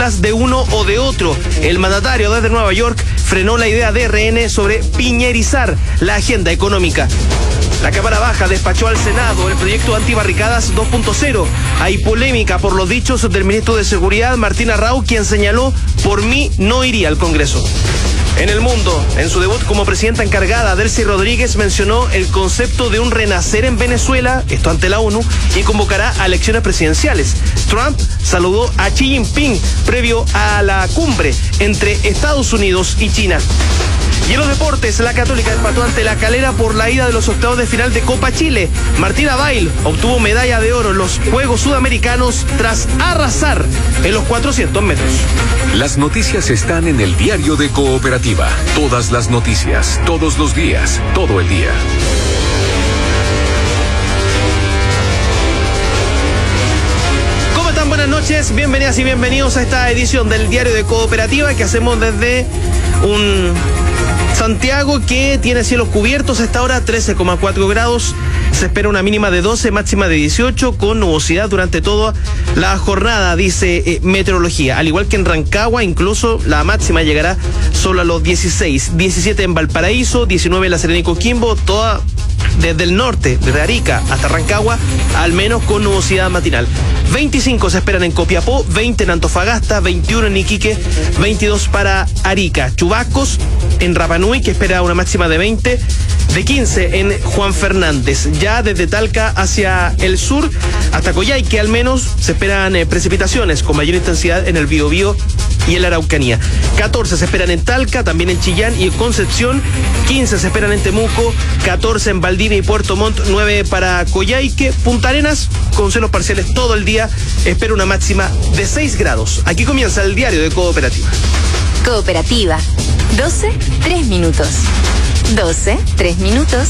de uno o de otro. El mandatario desde Nueva York frenó la idea de RN sobre piñerizar la agenda económica. La Cámara Baja despachó al Senado el proyecto antibarricadas 2.0. Hay polémica por los dichos del ministro de Seguridad, Martín Arrau, quien señaló: por mí no iría al Congreso. En el mundo, en su debut como presidenta encargada, Delcy Rodríguez mencionó el concepto de un renacer en Venezuela, esto ante la ONU, y convocará a elecciones presidenciales. Trump saludó a Xi Jinping previo a la cumbre entre Estados Unidos y China. Y en los deportes, la Católica empató ante la Calera por la ida de los octavos de final de Copa Chile. Martina Bail obtuvo medalla de oro en los Juegos Sudamericanos tras arrasar en los 400 metros. Las noticias están en el Diario de Cooperativa. Todas las noticias, todos los días, todo el día. ¿Cómo están? Buenas noches, bienvenidas y bienvenidos a esta edición del Diario de Cooperativa que hacemos desde un Santiago que tiene cielos cubiertos a esta hora, 13,4 grados. Se espera una mínima de 12, máxima de 18, con nubosidad durante toda la jornada, dice meteorología. Al igual que en Rancagua, incluso la máxima llegará solo a los 16. 17 en Valparaíso, 19 en La Serena y Coquimbo, toda desde el norte, desde Arica hasta Rancagua, al menos con nubosidad matinal. 25 se esperan en Copiapó, 20 en Antofagasta, 21 en Iquique, 22 para Arica. Chubascos en Rapa Nui, que espera una máxima de 20, de 15 en Juan Fernández. Ya desde Talca hacia el sur, hasta Coyhaique al menos, se esperan precipitaciones con mayor intensidad en el Biobío y en la Araucanía. 14 se esperan en Talca, también en Chillán y en Concepción. 15 se esperan en Temuco, 14 en Valdivia y Puerto Montt, 9 para Coyhaique. Punta Arenas, con cielos parciales todo el día, espera una máxima de 6 grados. Aquí comienza el Diario de Cooperativa. Cooperativa, 12, 3 minutos. 12, 3 minutos.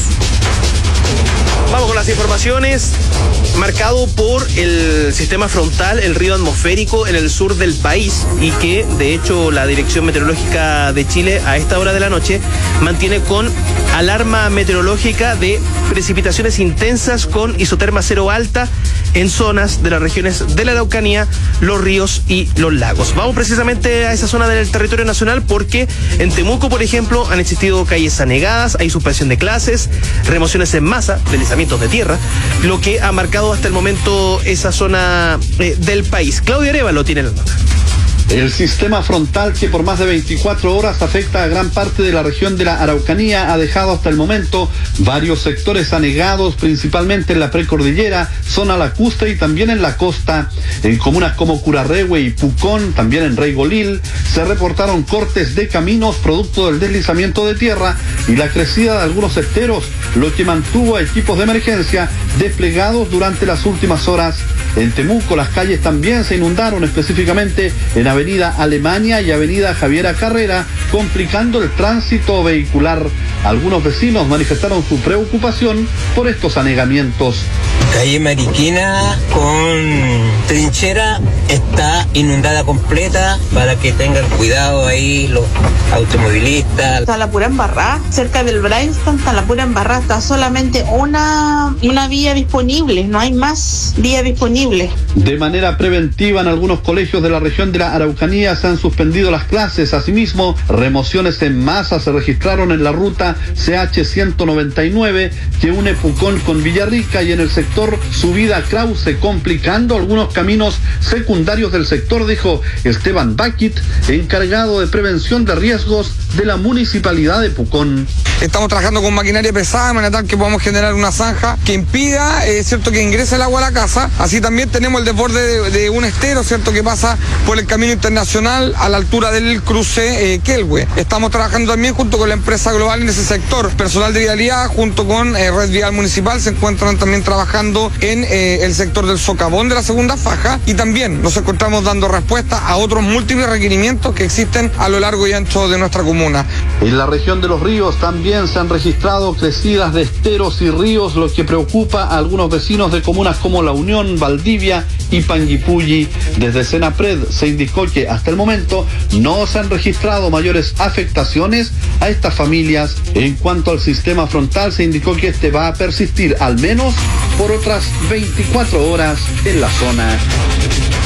Vamos con las informaciones. Marcado por el sistema frontal, el río atmosférico en el sur del país, y que de hecho la Dirección Meteorológica de Chile a esta hora de la noche mantiene con alarma meteorológica de precipitaciones intensas con isoterma cero alta en zonas de las regiones de la Araucanía, los ríos y los lagos. Vamos precisamente a esa zona del territorio nacional porque en Temuco, por ejemplo, han existido calles anegadas, hay suspensión de clases, remociones en masa, deslizamientos de tierra, lo que ha marcado hasta el momento esa zona del país. Claudia Arévalo tiene la nota. El sistema frontal, que por más de 24 horas afecta a gran parte de la región de la Araucanía, ha dejado hasta el momento varios sectores anegados, principalmente en la precordillera, zona lacustre y también en la costa. En comunas como Curarrehue y Pucón, también en Reigolil, se reportaron cortes de caminos producto del deslizamiento de tierra y la crecida de algunos esteros, lo que mantuvo a equipos de emergencia desplegados durante las últimas horas. En Temuco las calles también se inundaron, específicamente en Avenida Alemania y Avenida Javiera Carrera, complicando el tránsito vehicular. Algunos vecinos manifestaron su preocupación por estos anegamientos. Calle Mariquina con Trinchera está inundada completa, para que tengan cuidado ahí los automovilistas. Está la pura embarrada, cerca del Brainston está la pura embarrada, está solamente una vía disponible, no hay más vía disponible. De manera preventiva, en algunos colegios de la región de la Araucanía se han suspendido las clases. Asimismo, remociones en masa se registraron en la ruta CH-199 que une Pucón con Villarrica y en el sector subida Krause, complicando algunos caminos secundarios del sector, dijo Esteban Bakit, encargado de prevención de riesgos de la Municipalidad de Pucón. Estamos trabajando con maquinaria pesada de manera tal que podamos generar una zanja que impida, cierto, que ingrese el agua a la casa. Así también tenemos el desborde de un estero, cierto, que pasa por el camino internacional a la altura del cruce Kelwe. Estamos trabajando también junto con la empresa global en ese sector. Personal de vialidad junto con Red Vial Municipal se encuentran también trabajando en el sector del socavón de la segunda faja, y también nos encontramos dando respuesta a otros múltiples requerimientos que existen a lo largo y ancho de nuestra comuna. En la región de los ríos también se han registrado crecidas de esteros y ríos, lo que preocupa a algunos vecinos de comunas como La Unión, Valdivia y Panguipulli. Desde Senapred se indicó que hasta el momento no se han registrado mayores afectaciones a estas familias. En cuanto al sistema frontal, se indicó que este va a persistir al menos por otras 24 horas en la zona.